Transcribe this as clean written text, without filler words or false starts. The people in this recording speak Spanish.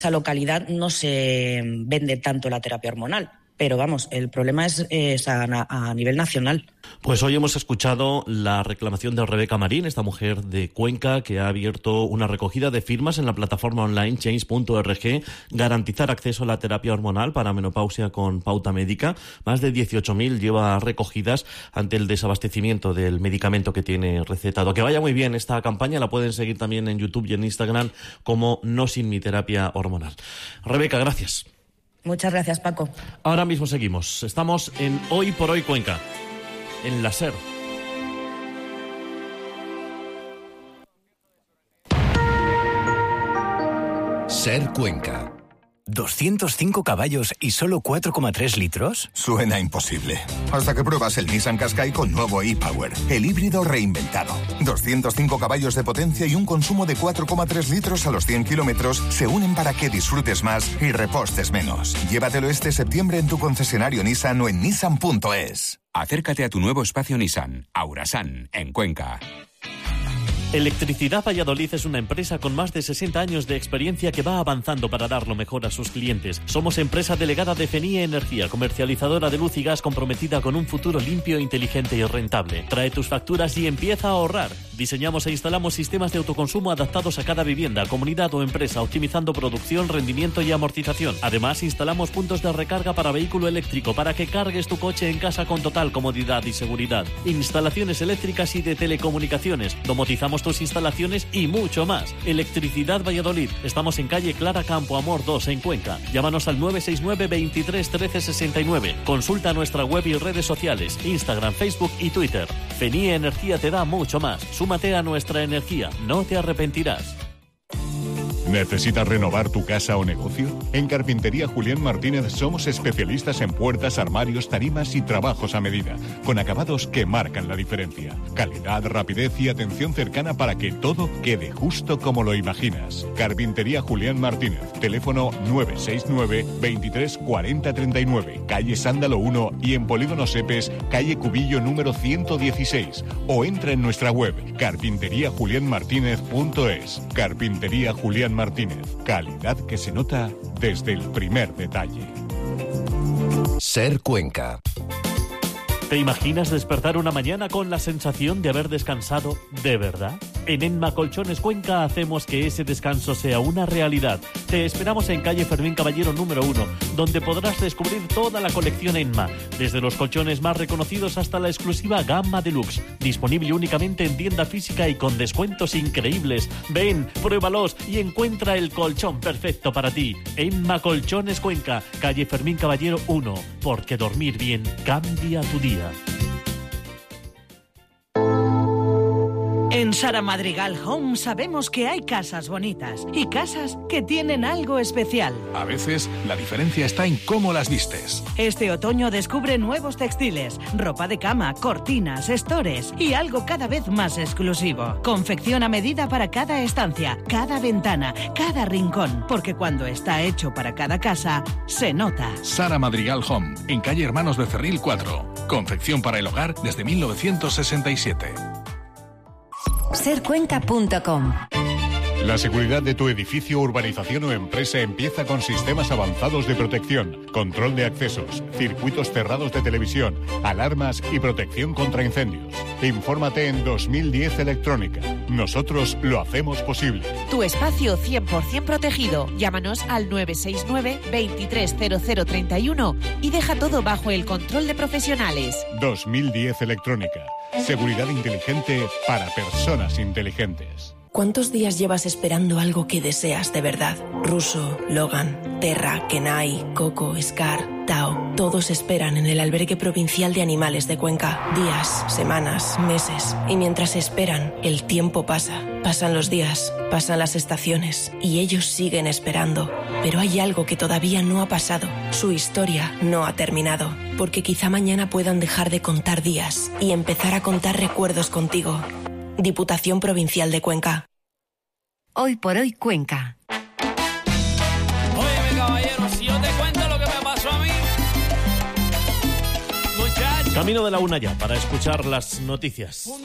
esa localidad no se vende tanto la terapia hormonal. Pero vamos, el problema es a nivel nacional. Pues hoy hemos escuchado la reclamación de Rebeca Marín, esta mujer de Cuenca que ha abierto una recogida de firmas en la plataforma online change.org, garantizar acceso a la terapia hormonal para menopausia con pauta médica. Más de 18.000 lleva recogidas ante el desabastecimiento del medicamento que tiene recetado. Que vaya muy bien esta campaña, la pueden seguir también en YouTube y en Instagram como No Sin Mi Terapia Hormonal. Rebeca, gracias. Muchas gracias, Paco. Ahora mismo seguimos. Estamos en Hoy por Hoy Cuenca, en la SER. SER Cuenca. 205 caballos y solo 4,3 litros. Suena imposible. Hasta que pruebas el Nissan Qashqai con nuevo e-Power, el híbrido reinventado. 205 caballos de potencia y un consumo de 4,3 litros a los 100 kilómetros se unen para que disfrutes más y repostes menos. Llévatelo este septiembre en tu concesionario Nissan o en nissan.es. Acércate a tu nuevo espacio Nissan, Aurasan, en Cuenca. Electricidad Valladolid es una empresa con más de 60 años de experiencia que va avanzando para dar lo mejor a sus clientes. Somos empresa delegada de FENIE Energía, comercializadora de luz y gas comprometida con un futuro limpio, inteligente y rentable. Trae tus facturas y empieza a ahorrar. Diseñamos e instalamos sistemas de autoconsumo adaptados a cada vivienda, comunidad o empresa, optimizando producción, rendimiento y amortización. Además, instalamos puntos de recarga para vehículo eléctrico para que cargues tu coche en casa con total comodidad y seguridad. Instalaciones eléctricas y de telecomunicaciones. Domotizamos tus instalaciones y mucho más. Electricidad Valladolid. Estamos en calle Clara Campo Amor 2 en Cuenca. Llámanos al 969 23 13 69. Consulta nuestra web y redes sociales, Instagram, Facebook y Twitter. FENIE Energía te da mucho más. Súmate a nuestra energía. No te arrepentirás. ¿Necesitas renovar tu casa o negocio? En Carpintería Julián Martínez somos especialistas en puertas, armarios, tarimas y trabajos a medida, con acabados que marcan la diferencia. Calidad, rapidez y atención cercana para que todo quede justo como lo imaginas. Carpintería Julián Martínez, teléfono 969 23 40 39, calle Sándalo 1 y en Polígono Sepes, calle Cubillo número 116, o entra en nuestra web carpinteriajulianmartinez.es. Carpintería Julián Martínez, calidad que se nota desde el primer detalle. SER Cuenca. ¿Te imaginas despertar una mañana con la sensación de haber descansado de verdad? En Enma Colchones Cuenca hacemos que ese descanso sea una realidad. Te esperamos en calle Fermín Caballero número 1, donde podrás descubrir toda la colección Enma, desde los colchones más reconocidos hasta la exclusiva gama deluxe, disponible únicamente en tienda física y con descuentos increíbles. Ven, pruébalos y encuentra el colchón perfecto para ti. Enma Colchones Cuenca, calle Fermín Caballero 1, porque dormir bien cambia tu día. En Sara Madrigal Home sabemos que hay casas bonitas y casas que tienen algo especial. A veces la diferencia está en cómo las vistes. Este otoño descubre nuevos textiles, ropa de cama, cortinas, estores y algo cada vez más exclusivo. Confección a medida para cada estancia, cada ventana, cada rincón, porque cuando está hecho para cada casa, se nota. Sara Madrigal Home, en calle Hermanos Becerril 4. Confección para el hogar desde 1967. sercuenca.com. La seguridad de tu edificio, urbanización o empresa empieza con sistemas avanzados de protección, control de accesos, circuitos cerrados de televisión, alarmas y protección contra incendios. Infórmate en 2010 Electrónica. Nosotros lo hacemos posible. Tu espacio 100% protegido. Llámanos al 969 230031 y deja todo bajo el control de profesionales. 2010 Electrónica. Seguridad inteligente para personas inteligentes. ¿Cuántos días llevas esperando algo que deseas de verdad? Russo, Logan, Terra, Kenai, Coco, Scar, Tao. Todos esperan en el albergue provincial de animales de Cuenca. Días, semanas, meses. Y mientras esperan, el tiempo pasa. Pasan los días, pasan las estaciones. Y ellos siguen esperando. Pero hay algo que todavía no ha pasado. Su historia no ha terminado. Porque quizá mañana puedan dejar de contar días y empezar a contar recuerdos contigo. Diputación Provincial de Cuenca. Hoy por Hoy Cuenca. Óyeme, caballero, si yo te cuento lo que me pasó a mí. Muchachos. Camino de la una ya para escuchar las noticias.